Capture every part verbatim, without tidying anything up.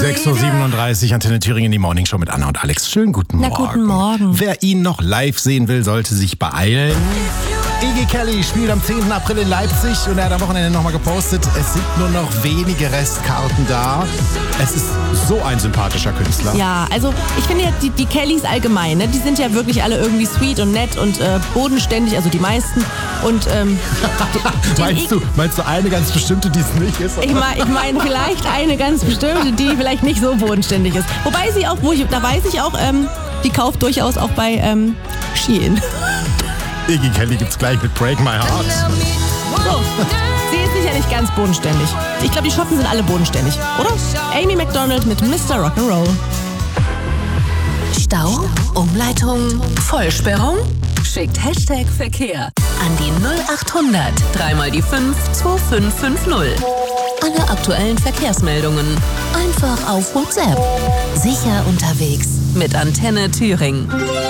sechs Uhr siebenunddreißig, Antenne Thüringen, die Morning Show mit Anna und Alex. Schönen guten Na, Morgen. guten Morgen. Wer ihn noch live sehen will, sollte sich beeilen. Iggy Kelly spielt am zehnten April in Leipzig und er hat am Wochenende nochmal gepostet, es sind nur noch wenige Restkarten da. Es ist so ein sympathischer Künstler. Ja, also ich finde ja, die, die Kellys allgemein, ne, die sind ja wirklich alle irgendwie sweet und nett und äh, bodenständig, also die meisten. Und ähm, meinst, du, meinst du eine ganz bestimmte, die es nicht ist? Ich meine ich mein vielleicht eine ganz bestimmte, die vielleicht nicht so bodenständig ist. Wobei sie auch, wo ich, da weiß ich auch, ähm, die kauft durchaus auch bei ähm, Shein. Iggy Kelly gibt's gleich mit Break My Heart. So, sie ist sicher nicht ganz bodenständig. Ich glaube, die Schotten sind alle bodenständig, oder? Amy Macdonald mit Mister Rock'n'Roll. Stau? Umleitung? Vollsperrung? Schickt Hashtag Verkehr an die null achthundert, dreimal die fünf, zwei fünf fünf null. Alle aktuellen Verkehrsmeldungen einfach auf WhatsApp. Sicher unterwegs mit Antenne Thüringen.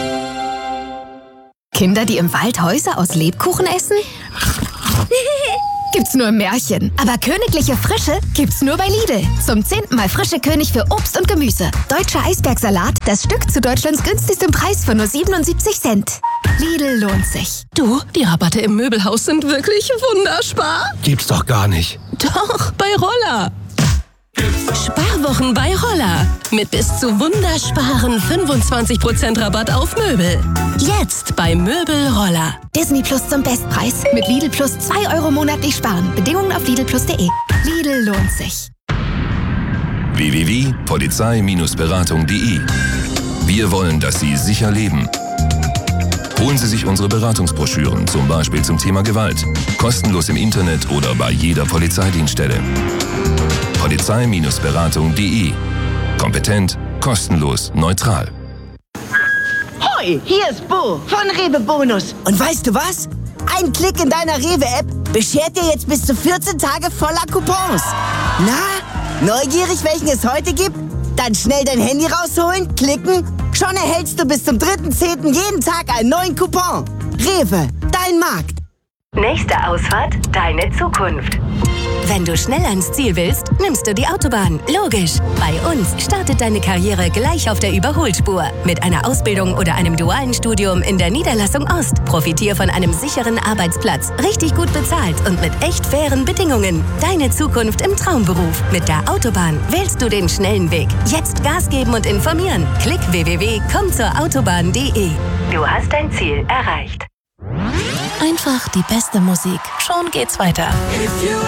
Kinder, die im Wald Häuser aus Lebkuchen essen? Gibt's nur im Märchen. Aber königliche Frische gibt's nur bei Lidl. Zum zehnten Mal frische König für Obst und Gemüse. Deutscher Eisbergsalat, das Stück zu Deutschlands günstigstem Preis für nur siebenundsiebzig Cent. Lidl lohnt sich. Du, die Rabatte im Möbelhaus sind wirklich wunderspar. Gibt's doch gar nicht. Doch, bei Roller. Sparwochen bei Roller. Mit bis zu wundersparen fünfundzwanzig Prozent Rabatt auf Möbel. Jetzt bei Möbel Roller. Disney Plus zum Bestpreis. Mit Lidl Plus zwei Euro monatlich sparen. Bedingungen auf lidl plus punkt de. Lidl lohnt sich. w w w punkt polizei Beratung punkt de. Wir wollen, dass Sie sicher leben. Holen Sie sich unsere Beratungsbroschüren, zum Beispiel zum Thema Gewalt. Kostenlos im Internet oder bei jeder Polizeidienststelle. polizei Beratung punkt de. Kompetent, kostenlos, neutral. Hoi, hier ist Bo von Rewe Bonus. Und weißt du was? Ein Klick in deiner Rewe-App beschert dir jetzt bis zu vierzehn Tage voller Coupons. Na, neugierig, welchen es heute gibt? Dann schnell dein Handy rausholen, klicken. Schon erhältst du bis zum dritten zehnten jeden Tag einen neuen Coupon. Rewe, dein Markt. Nächste Ausfahrt, deine Zukunft. Wenn du schnell ans Ziel willst, nimmst du die Autobahn. Logisch. Bei uns startet deine Karriere gleich auf der Überholspur. Mit einer Ausbildung oder einem dualen Studium in der Niederlassung Ost. Profitier von einem sicheren Arbeitsplatz, richtig gut bezahlt und mit echt fairen Bedingungen. Deine Zukunft im Traumberuf. Mit der Autobahn wählst du den schnellen Weg. Jetzt Gas geben und informieren. Klick w w w punkt komm zur autobahn punkt de. Du hast dein Ziel erreicht. Einfach die beste Musik. Schon geht's weiter.